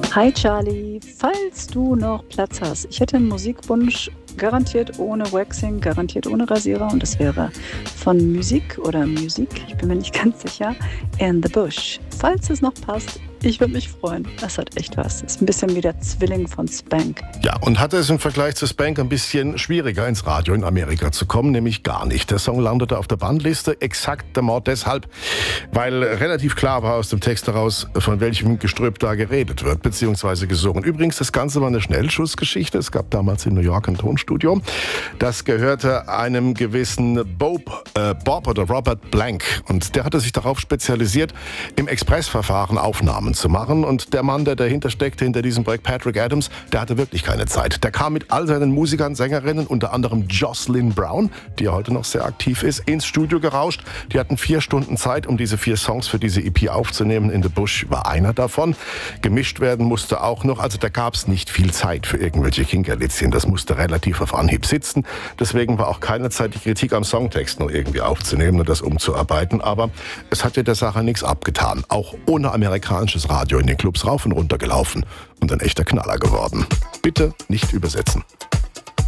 Hi Charlie, falls du noch Platz hast. Ich hätte einen Musikwunsch, garantiert ohne Waxing, garantiert ohne Rasierer und es wäre von Musik, ich bin mir nicht ganz sicher, In the Bush. Falls es noch passt, ich würde mich freuen. Das hat echt was. Das ist ein bisschen wie der Zwilling von Spank. Ja, und hatte es im Vergleich zu Spank ein bisschen schwieriger, ins Radio in Amerika zu kommen, nämlich gar nicht. Der Song landete auf der Bandliste, exakt der Mord deshalb, weil relativ klar war aus dem Text heraus, von welchem Gestrüpp da geredet wird, beziehungsweise gesungen. Übrigens, das Ganze war eine Schnellschussgeschichte. Es gab damals in New York ein Tonstudio. Das gehörte einem gewissen Bob oder Robert Blank. Und der hatte sich darauf spezialisiert, im Expressverfahren Aufnahmen zu machen. Und der Mann, der dahinter steckte, hinter diesem Projekt, Patrick Adams, der hatte wirklich keine Zeit. Der kam mit all seinen Musikern, Sängerinnen, unter anderem Jocelyn Brown, die ja heute noch sehr aktiv ist, ins Studio gerauscht. Die hatten 4 Stunden Zeit, um diese 4 Songs für diese EP aufzunehmen. In the Bush war einer davon. Gemischt werden musste auch noch. Also da gab es nicht viel Zeit für irgendwelche Kinkerlitzchen. Das musste relativ auf Anhieb sitzen. Deswegen war auch keine Zeit, die Kritik am Songtext noch irgendwie aufzunehmen und das umzuarbeiten. Aber es hat ja der Sache nichts abgetan. Auch ohne amerikanisches Radio in den Clubs rauf und runter gelaufen und ein echter Knaller geworden. Bitte nicht übersetzen.